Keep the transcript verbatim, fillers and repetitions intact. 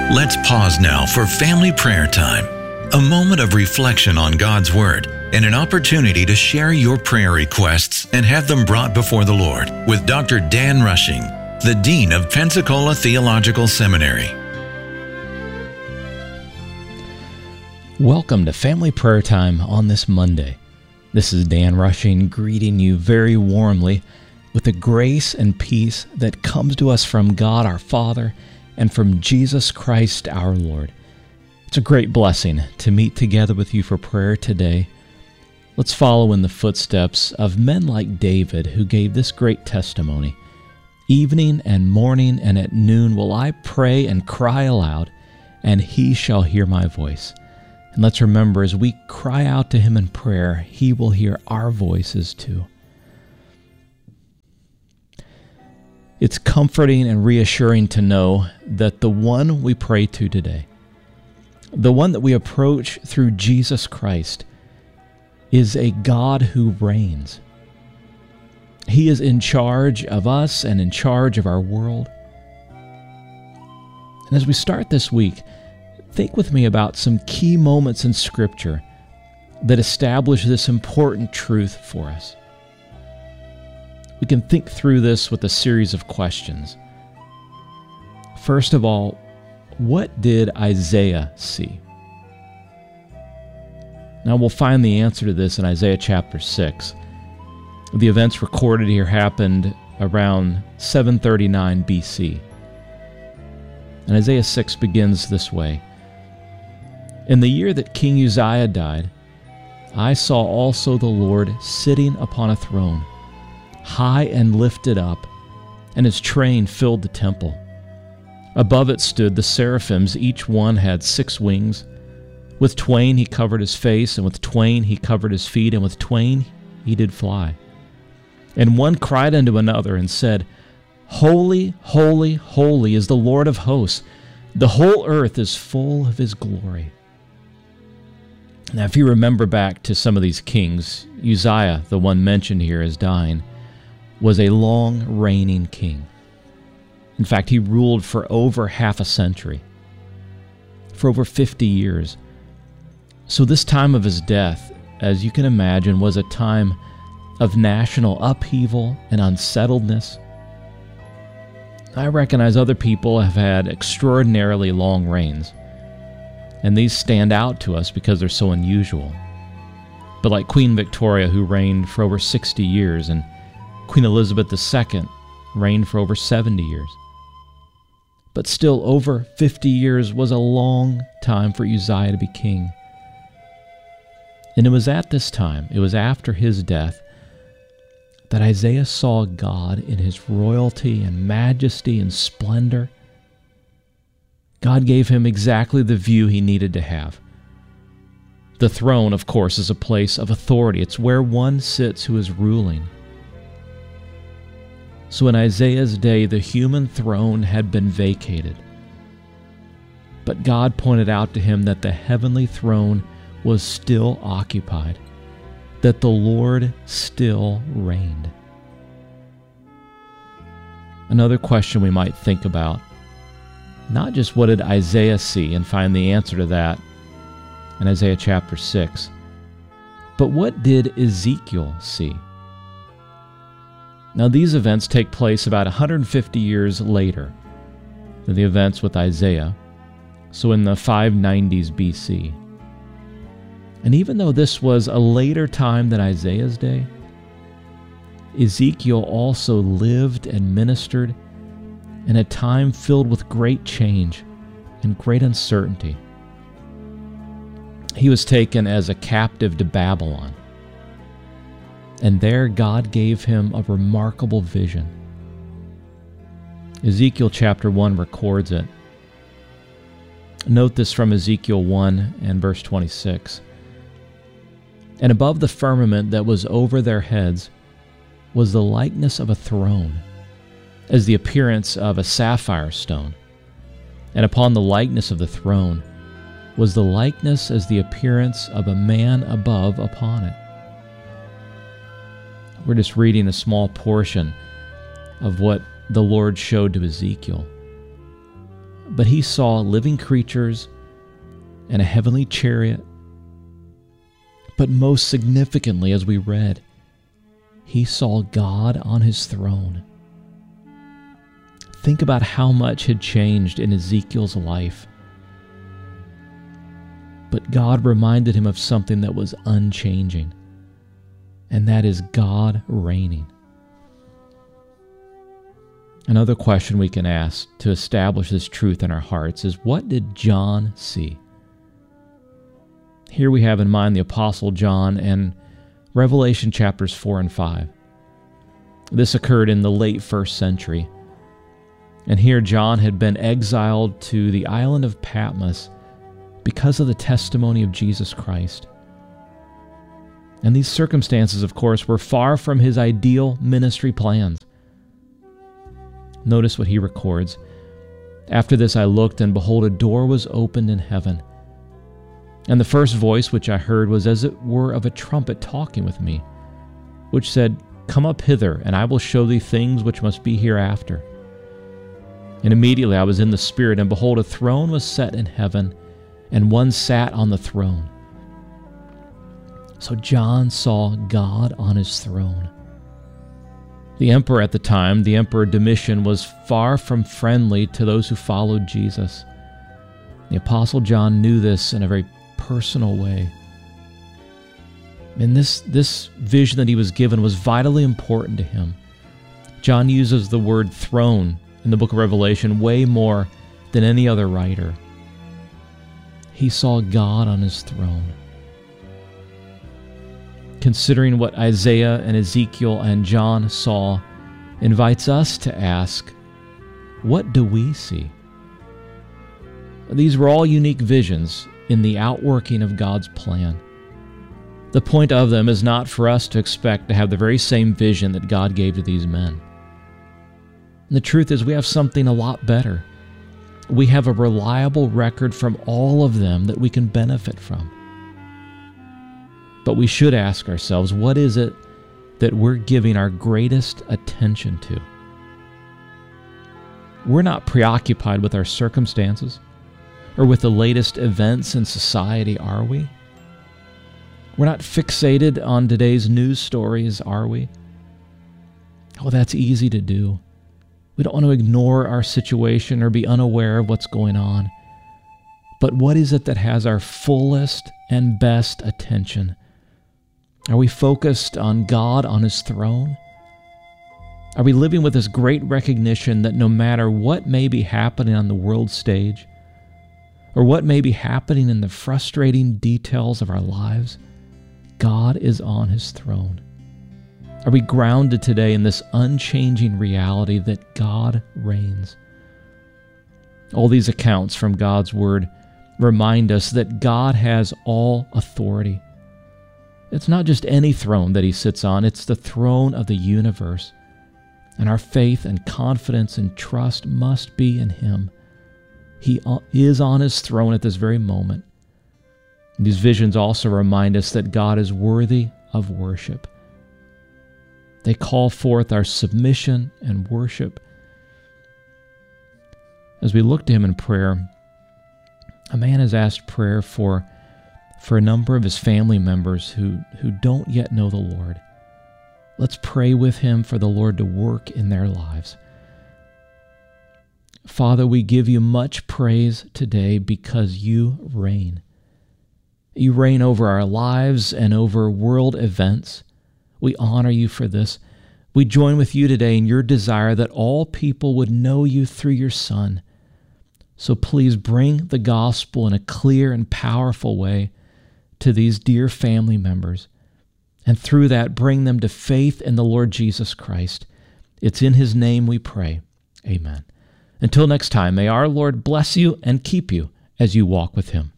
Let's pause now for family prayer time, a moment of reflection on God's Word and an opportunity to share your prayer requests and have them brought before the Lord with Doctor Dan Rushing, the Dean of Pensacola Theological Seminary. Welcome to Family Prayer Time on this Monday. This is Dan Rushing greeting you very warmly with the grace and peace that comes to us from God our Father and from Jesus Christ our Lord. It's a great blessing to meet together with you for prayer today. Let's follow in the footsteps of men like David, who gave this great testimony. Evening and morning and at noon will I pray and cry aloud, and he shall hear my voice. And let's remember, as we cry out to him in prayer, he will hear our voices too. It's comforting and reassuring to know that the one we pray to today, the one that we approach through Jesus Christ, is a God who reigns. He is in charge of us and in charge of our world. And as we start this week, think with me about some key moments in Scripture that establish this important truth for us. We can think through this with a series of questions. First of all, what did Isaiah see? Now we'll find the answer to this in Isaiah chapter six. The events recorded here happened around seven thirty-nine B C. And Isaiah six begins this way. In the year that King Uzziah died, I saw also the Lord sitting upon a throne, high and lifted up, and his train filled the temple. Above it stood the seraphims, each one had six wings. With twain he covered his face, and with twain he covered his feet, and with twain he did fly. And one cried unto another and said, Holy, holy, holy is the Lord of hosts. The whole earth is full of his glory. Now, if you remember back to some of these kings, Uzziah, the one mentioned here as dying, was a long-reigning king. In fact, he ruled for over half a century, for over fifty years. So this time of his death, as you can imagine, was a time of national upheaval and unsettledness. I recognize other people have had extraordinarily long reigns, and these stand out to us because they're so unusual. But like Queen Victoria, who reigned for over sixty years, and Queen Elizabeth the Second reigned for over seventy years. But still, over fifty years was a long time for Uzziah to be king. And it was at this time, it was after his death, that Isaiah saw God in his royalty and majesty and splendor. God gave him exactly the view he needed to have. The throne, of course, is a place of authority. It's where one sits who is ruling. So in Isaiah's day, the human throne had been vacated. But God pointed out to him that the heavenly throne was still occupied, that the Lord still reigned. Another question we might think about, not just what did Isaiah see and find the answer to that in Isaiah chapter six, but what did Ezekiel see? Now, these events take place about one hundred fifty years later than the events with Isaiah, so in the five nineties B C. And even though this was a later time than Isaiah's day, Ezekiel also lived and ministered in a time filled with great change and great uncertainty. He was taken as a captive to Babylon. And there God gave him a remarkable vision. Ezekiel chapter one records it. Note this from Ezekiel one and verse twenty-six. And above the firmament that was over their heads was the likeness of a throne, as the appearance of a sapphire stone. And upon the likeness of the throne was the likeness as the appearance of a man above upon it. We're just reading a small portion of what the Lord showed to Ezekiel. but he saw living creatures and a heavenly chariot. But most significantly, as we read, he saw God on his throne. Think about how much had changed in Ezekiel's life. But God reminded him of something that was unchanging, and that is God reigning. Another question we can ask to establish this truth in our hearts is, what did John see? Here we have in mind the Apostle John and Revelation chapters four and five. This occurred in the late first century. And here John had been exiled to the island of Patmos because of the testimony of Jesus Christ. And these circumstances, of course, were far from his ideal ministry plans. Notice what he records. After this I looked, and behold, a door was opened in heaven. And the first voice which I heard was as it were of a trumpet talking with me, which said, Come up hither, and I will show thee things which must be hereafter. And immediately I was in the Spirit, and behold, a throne was set in heaven, and one sat on the throne. So John saw God on his throne. The emperor at the time, the Emperor Domitian, was far from friendly to those who followed Jesus. The Apostle John knew this in a very personal way. And this, this vision that he was given was vitally important to him. John uses the word throne in the book of Revelation way more than any other writer. He saw God on his throne. Considering what Isaiah and Ezekiel and John saw invites us to ask, what do we see? These were all unique visions in the outworking of God's plan. The point of them is not for us to expect to have the very same vision that God gave to these men. And the truth is, we have something a lot better. We have a reliable record from all of them that we can benefit from. But we should ask ourselves, what is it that we're giving our greatest attention to? We're not preoccupied with our circumstances or with the latest events in society, are we? We're not fixated on today's news stories, are we? Oh, that's easy to do. We don't want to ignore our situation or be unaware of what's going on. But what is it that has our fullest and best attention? Are we focused on God on his throne? Are we living with this great recognition that no matter what may be happening on the world stage, or what may be happening in the frustrating details of our lives, God is on his throne? Are we grounded today in this unchanging reality that God reigns? All these accounts from God's Word remind us that God has all authority. It's not just any throne that he sits on, it's the throne of the universe. And our faith and confidence and trust must be in him. He is on his throne at this very moment. These visions also remind us that God is worthy of worship. They call forth our submission and worship. As we look to him in prayer, a man has asked prayer for, for a number of his family members who, who don't yet know the Lord. Let's pray with him for the Lord to work in their lives. Father, we give you much praise today because you reign. You reign over our lives and over world events. We honor you for this. We join with you today in your desire that all people would know you through your Son. So please bring the gospel in a clear and powerful way to these dear family members. And through that, bring them to faith in the Lord Jesus Christ. It's in his name we pray. Amen. Until next time, may our Lord bless you and keep you as you walk with him.